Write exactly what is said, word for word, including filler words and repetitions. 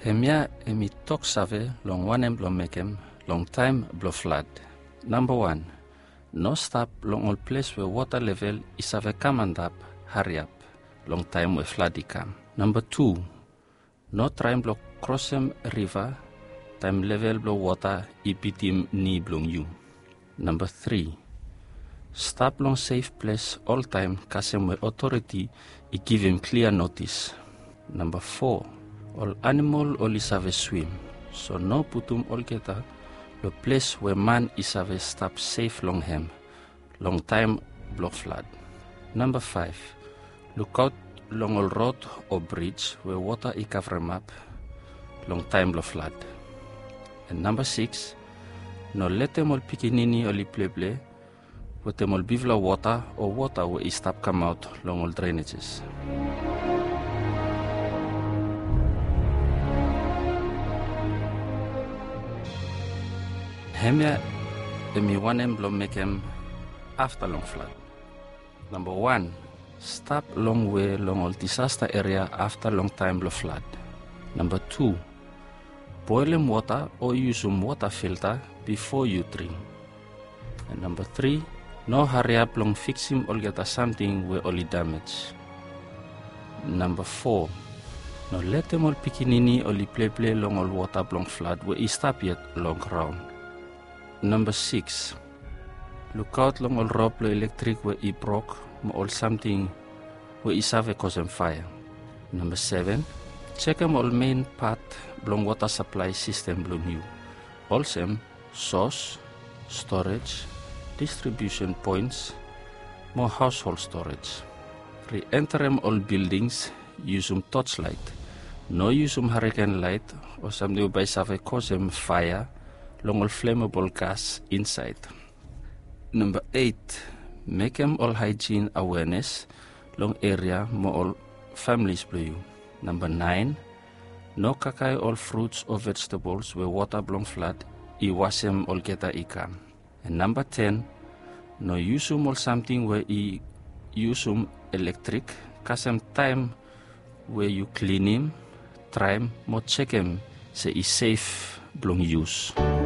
Hemia emi tok save long wanem blom mekem long time blo flood. Number one, no stop long all place where water level is have come and up, hurry up, long time where flood come. Number two, no try blo cross him river, time level blo water ipitim ni blong you. Number three, stop long safe place all time kasem where authority I give him clear notice. Number four, all animal all is have a swim, so no putum all geta the place where man is have a stop safe long him, long time block flood. Number five, look out long all road or bridge where water I cover up, long time block flood. And number six, no let them all pikinini or play play, with them all bivla water or water where I stop come out long all drainages. Hemia emi wanem blom mekem after long flood. Number one, stop long way long all disaster area after long time blow flood. Number two, boiling water or use some water filter before you drink. And number three, no hurry up long fixing or get something where only damage. Number four, no let them all pikinini only play play long all water long flood where I stop yet long ground. Number six, look out long all rope electric where I broke or something where I have a cause fire. Number seven, check them all main part long water supply system blue new. Also, source, storage, distribution points, more household storage. Re-enter them all buildings, use some torchlight. No use some hurricane light or something by have a cause fire long all flammable gas inside. Number eight, make them all hygiene awareness long area more all families blue. Number nine, no kakai all fruits or vegetables where water blong flood I wash them all geta ikam. And number ten, no use them all something where I use them electric cause some time where you clean him, try him, more check him say is safe blong use.